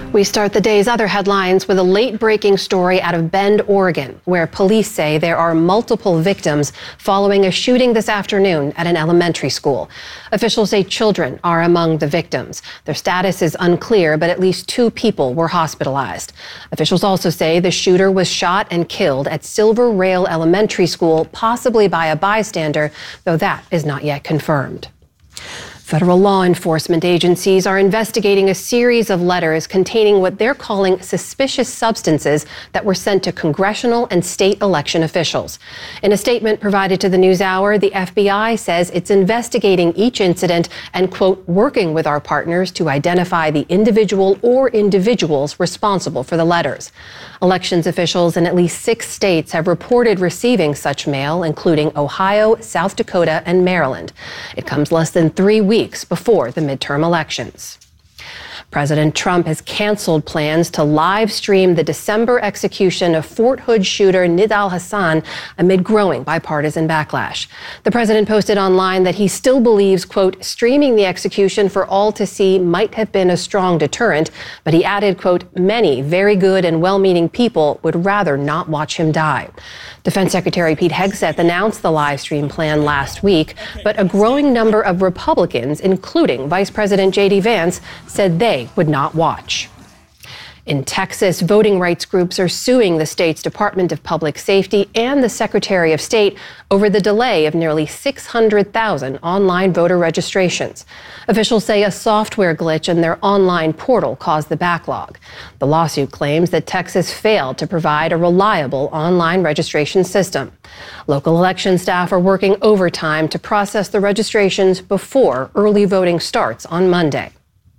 We start the day's other headlines with a late-breaking story out of Bend, Oregon, where police say there are multiple victims following a shooting this afternoon at an elementary school. Officials say children are among the victims. Their status is unclear, but at least 2 people were hospitalized. Officials also say the shooter was shot and killed at Silver Rail Elementary School, possibly by a bystander, though that is not yet confirmed. Federal law enforcement agencies are investigating a series of letters containing what they're calling suspicious substances that were sent to congressional and state election officials. In a statement provided to the NewsHour, the FBI says it's investigating each incident and, quote, working with our partners to identify the individual or individuals responsible for the letters. Elections officials in at least 6 states have reported receiving such mail, including Ohio, South Dakota, and Maryland. It comes less than 3 weeks before the midterm elections. President Trump has canceled plans to live stream the December execution of Fort Hood shooter Nidal Hasan amid growing bipartisan backlash. The president posted online that he still believes, quote, streaming the execution for all to see might have been a strong deterrent, but he added, quote, many very good and well-meaning people would rather not watch him die. Defense Secretary Pete Hegseth announced the live stream plan last week, but a growing number of Republicans, including Vice President J.D. Vance, said they would not watch. In Texas, voting rights groups are suing the state's Department of Public Safety and the Secretary of State over the delay of nearly 600,000 online voter registrations. Officials say a software glitch in their online portal caused the backlog. The lawsuit claims that Texas failed to provide a reliable online registration system. Local election staff are working overtime to process the registrations before early voting starts on Monday.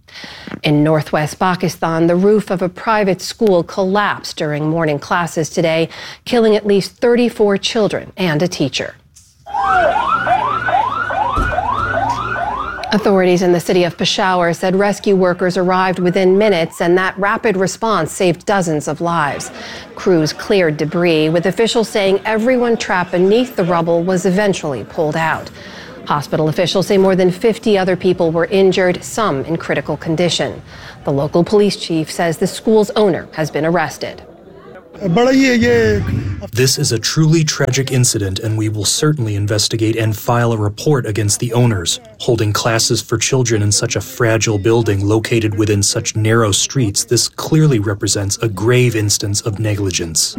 In northwest Pakistan, the roof of a private school collapsed during morning classes today, killing at least 34 children and a teacher. Authorities in the city of Peshawar said rescue workers arrived within minutes, and that rapid response saved dozens of lives. Crews cleared debris, with officials saying everyone trapped beneath the rubble was eventually pulled out. Hospital officials say more than 50 other people were injured, some in critical condition. The local police chief says the school's owner has been arrested. This is a truly tragic incident, and we will certainly investigate and file a report against the owners. Holding classes for children in such a fragile building located within such narrow streets, this clearly represents a grave instance of negligence.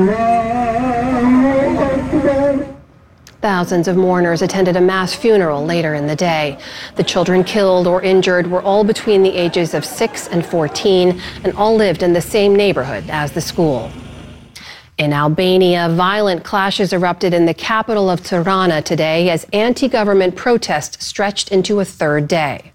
Thousands of mourners attended a mass funeral later in the day. The children killed or injured were all between the ages of 6 and 14 and all lived in the same neighborhood as the school. In Albania, violent clashes erupted in the capital of Tirana today as anti-government protests stretched into a 3rd day.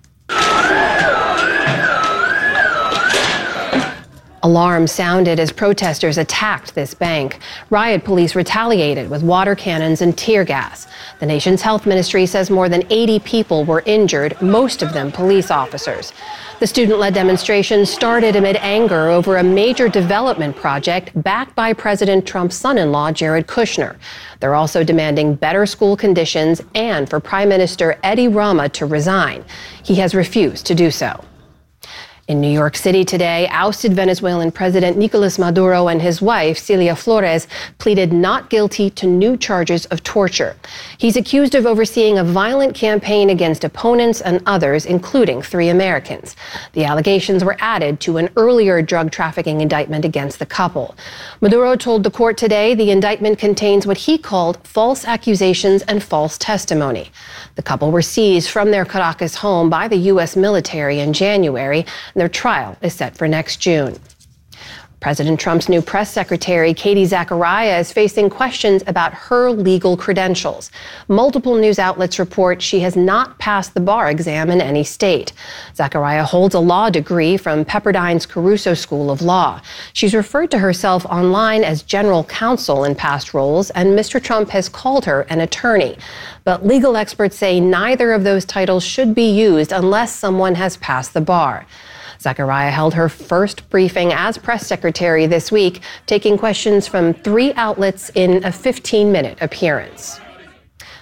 Alarms sounded as protesters attacked this bank. Riot police retaliated with water cannons and tear gas. The nation's health ministry says more than 80 people were injured, most of them police officers. The student-led demonstration started amid anger over a major development project backed by President Trump's son-in-law, Jared Kushner. They're also demanding better school conditions and for Prime Minister Edi Rama to resign. He has refused to do so. In New York City today, ousted Venezuelan President Nicolas Maduro and his wife, Celia Flores, pleaded not guilty to new charges of torture. He's accused of overseeing a violent campaign against opponents and others, including 3 Americans. The allegations were added to an earlier drug trafficking indictment against the couple. Maduro told the court today the indictment contains what he called false accusations and false testimony. The couple were seized from their Caracas home by the U.S. military in January. Their trial is set for next June. President Trump's new press secretary, Katie Zachariah, is facing questions about her legal credentials. Multiple news outlets report she has not passed the bar exam in any state. Zachariah holds a law degree from Pepperdine's Caruso School of Law. She's referred to herself online as general counsel in past roles, and Mr. Trump has called her an attorney. But legal experts say neither of those titles should be used unless someone has passed the bar. Zachariah held her first briefing as press secretary this week, taking questions from 3 outlets in a 15-minute appearance.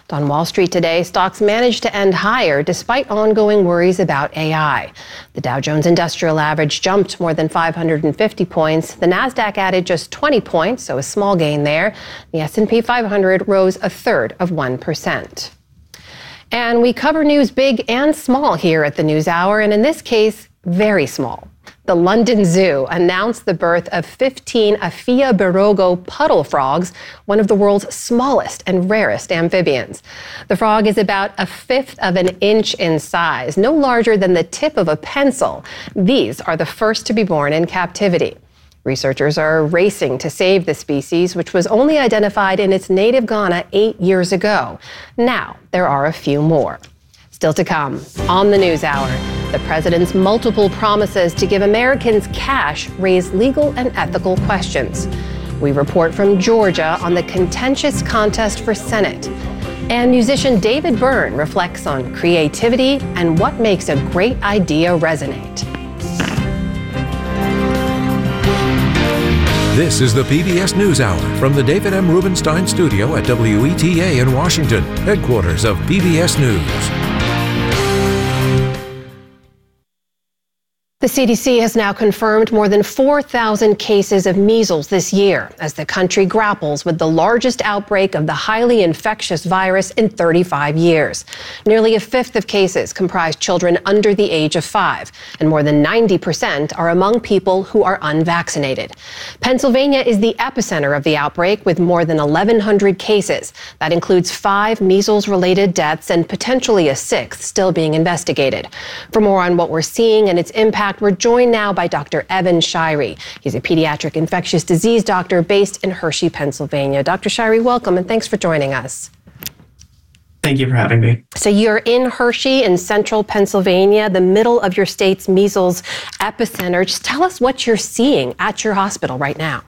On Wall Street today, stocks managed to end higher despite ongoing worries about AI. The Dow Jones Industrial Average jumped more than 550 points. The Nasdaq added just 20 points, so a small gain there. The S&P 500 rose 1/3%. And we cover news big and small here at the NewsHour, and in this case, very small. The London Zoo announced the birth of 15 Aphiabirogo puddle frogs, one of the world's smallest and rarest amphibians. The frog is about 1/5 of an inch in size, no larger than the tip of a pencil. These are the first to be born in captivity. Researchers are racing to save the species, which was only identified in its native Ghana 8 years ago. Now, there are a few more. Still to come on the NewsHour, the president's multiple promises to give Americans cash raise legal and ethical questions. We report from Georgia on the contentious contest for Senate. And musician David Byrne reflects on creativity and what makes a great idea resonate. This is the PBS NewsHour from the David M. Rubenstein Studio at WETA in Washington, headquarters of PBS News. The CDC has now confirmed more than 4,000 cases of measles this year as the country grapples with the largest outbreak of the highly infectious virus in 35 years. Nearly 1/5 of cases comprise children under the age of 5, and more than 90% are among people who are unvaccinated. Pennsylvania is the epicenter of the outbreak with more than 1,100 cases. That includes 5 measles-related deaths and potentially a 6th still being investigated. For more on what we're seeing and its impact, we're joined now by Dr. Evan Shirey. He's a pediatric infectious disease doctor based in Hershey, Pennsylvania. Dr. Shirey, welcome and thanks for joining us. Thank you for having me. So you're in Hershey in central Pennsylvania, the middle of your state's measles epicenter. Just tell us what you're seeing at your hospital right now.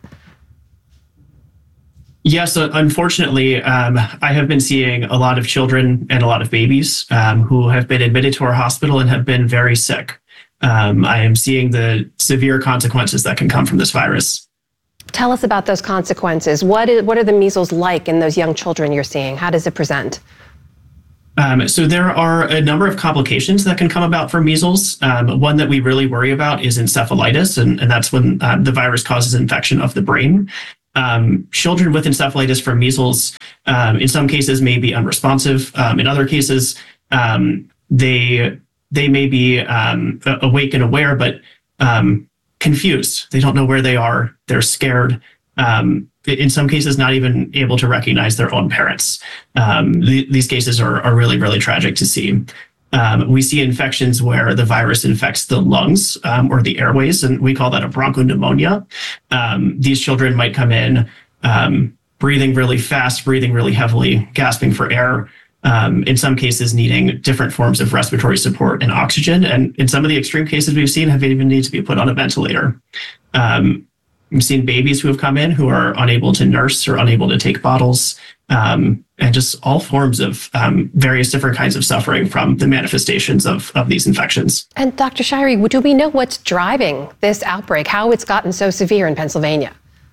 Yes, unfortunately, I have been seeing a lot of children and a lot of babies who have been admitted to our hospital and have been very sick. I am seeing the severe consequences that can come from this virus. Tell us about those consequences. What are the measles like in those young children you're seeing? How does it present? So there are a number of complications that can come about from measles. One that we really worry about is encephalitis, and that's when the virus causes infection of the brain. Children with encephalitis from measles, in some cases, may be unresponsive. In other cases, they may be awake and aware, but confused. They don't know where they are. They're scared. In some cases, not even able to recognize their own parents. These cases are really, really tragic to see. We see infections where the virus infects the lungs or the airways, and we call that a bronchopneumonia. These children might come in breathing really fast, breathing really heavily, gasping for air. In some cases needing different forms of respiratory support and oxygen. And in some of the extreme cases we've seen have even need to be put on a ventilator. We've seen babies who have come in who are unable to nurse or unable to take bottles, and just all forms of various different kinds of suffering from the manifestations of these infections. And Dr. Shirey, do we know what's driving this outbreak, how it's gotten so severe in Pennsylvania?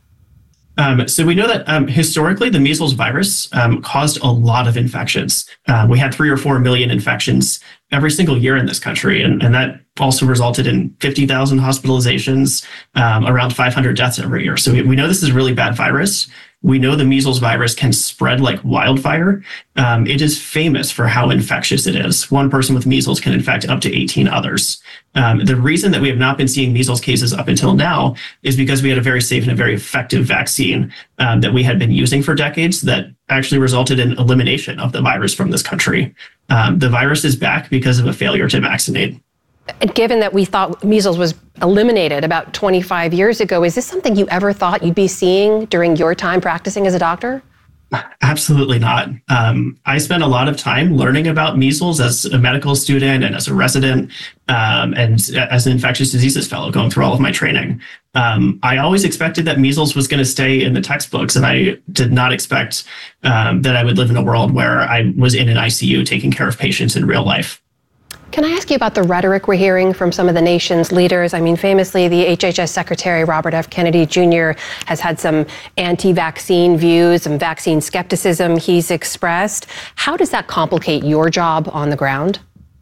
So we know that historically, the measles virus caused a lot of infections. We had 3 or 4 million infections every single year in this country, and that also resulted in 50,000 hospitalizations, around 500 deaths every year. So we know this is a really bad virus. We know the measles virus can spread like wildfire. It is famous for how infectious it is. One person with measles can infect up to 18 others. The reason that we have not been seeing measles cases up until now is because we had a very safe and a very effective vaccine that we had been using for decades that actually resulted in elimination of the virus from this country. The virus is back because of a failure to vaccinate. And given that we thought measles was eliminated about 25 years ago, is this something you ever thought you'd be seeing during your time practicing as a doctor? Absolutely not. I spent a lot of time learning about measles as a medical student and as a resident and as an infectious diseases fellow going through all of my training. I always expected that measles was going to stay in the textbooks, and I did not expect that I would live in a world where I was in an ICU taking care of patients in real life. Can I ask you about the rhetoric we're hearing from some of the nation's leaders? I mean, famously, the HHS Secretary Robert F. Kennedy Jr. has had some anti-vaccine views, some vaccine skepticism he's expressed. How does that complicate your job on the ground?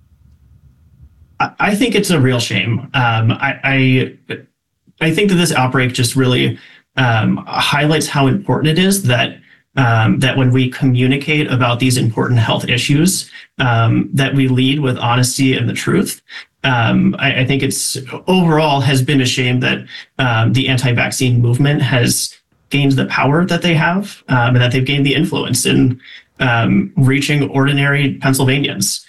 I think it's a real shame. I think that this outbreak just really highlights how important it is that when we communicate about these important health issues, that we lead with honesty and the truth. I think it's overall has been a shame that the anti-vaccine movement has gained the power that they have, and that they've gained the influence in reaching ordinary Pennsylvanians.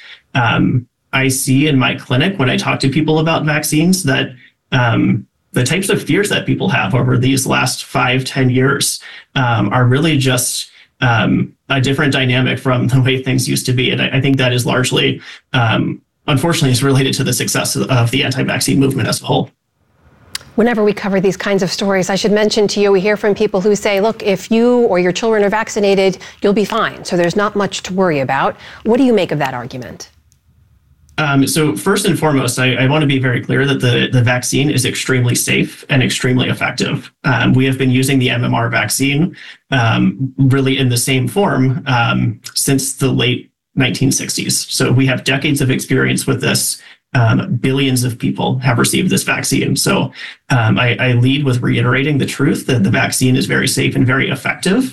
I see in my clinic when I talk to people about vaccines that the types of fears that people have over these last 5-10 years are really just a different dynamic from the way things used to be. And I think that is largely, unfortunately, is related to the success of the anti-vaccine movement as a whole. Whenever we cover these kinds of stories, I should mention to you, we hear from people who say, look, if you or your children are vaccinated, you'll be fine. So there's not much to worry about. What do you make of that argument? So first and foremost, I want to be very clear that the vaccine is extremely safe and extremely effective. We have been using the MMR vaccine really in the same form since the late 1960s. So we have decades of experience with this. Billions of people have received this vaccine. So I lead with reiterating the truth that the vaccine is very safe and very effective.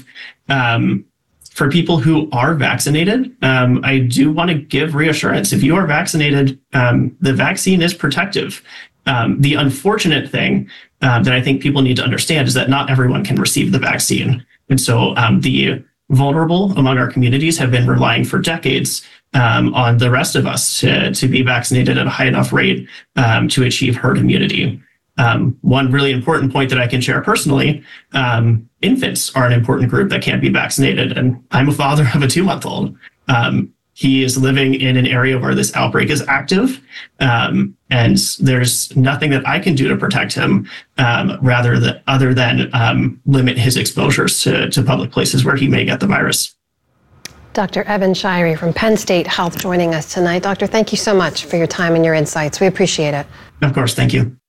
For people who are vaccinated, I do want to give reassurance. If you are vaccinated, the vaccine is protective. The unfortunate thing that I think people need to understand is that not everyone can receive the vaccine. And so the vulnerable among our communities have been relying for decades on the rest of us to be vaccinated at a high enough rate to achieve herd immunity. One really important point that I can share personally, infants are an important group that can't be vaccinated. And I'm a father of a 2-month-old. He is living in an area where this outbreak is active. And there's nothing that I can do to protect him other than limit his exposures to public places where he may get the virus. Dr. Evan Shirey from Penn State Health joining us tonight. Doctor, thank you so much for your time and your insights. We appreciate it. Of course. Thank you.